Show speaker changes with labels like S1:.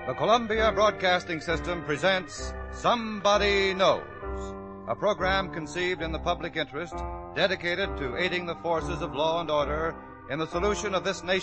S1: The Columbia Broadcasting System presents Somebody Knows, a program conceived in the public interest, dedicated to aiding the forces of law and order in the solution of this nation's